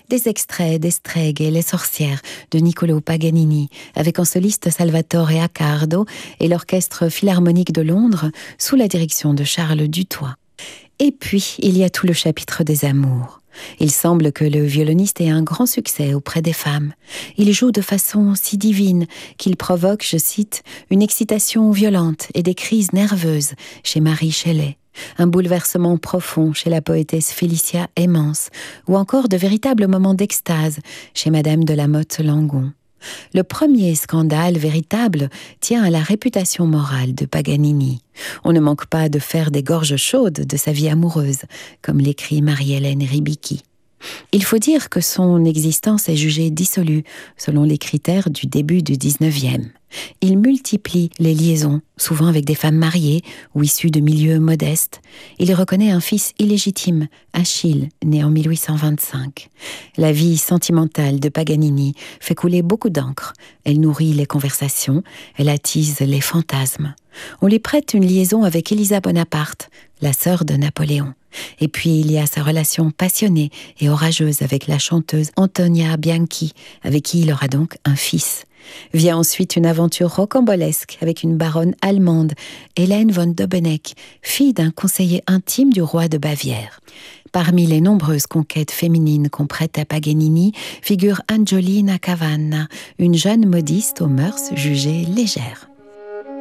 Des extraits d'Estrègue et les sorcières de Niccolò Paganini, avec en soliste Salvatore Accardo et l'Orchestre Philharmonique de Londres, sous la direction de Charles Dutoit. Et puis, il y a tout le chapitre des amours. Il semble que le violoniste ait un grand succès auprès des femmes. Il joue de façon si divine qu'il provoque, je cite, une excitation violente et des crises nerveuses chez Mary Shelley, un bouleversement profond chez la poétesse Félicia Hemans, ou encore de véritables moments d'extase chez Madame de la Motte-Langon. Le premier scandale véritable tient à la réputation morale de Paganini. On ne manque pas de faire des gorges chaudes de sa vie amoureuse, comme l'écrit Marie-Hélène Ribicki. Il faut dire que son existence est jugée dissolue selon les critères du début du XIXe. Il multiplie les liaisons, souvent avec des femmes mariées ou issues de milieux modestes. Il reconnaît un fils illégitime, Achille, né en 1825. La vie sentimentale de Paganini fait couler beaucoup d'encre. Elle nourrit les conversations, elle attise les fantasmes. On lui prête une liaison avec Elisa Bonaparte, la sœur de Napoléon. Et puis il y a sa relation passionnée et orageuse avec la chanteuse Antonia Bianchi, avec qui il aura donc un fils. Vient ensuite une aventure rocambolesque avec une baronne allemande, Hélène von Dobeneck, fille d'un conseiller intime du roi de Bavière. Parmi les nombreuses conquêtes féminines qu'on prête à Paganini figure Angiolina Cavanna, une jeune modiste aux mœurs jugées légères.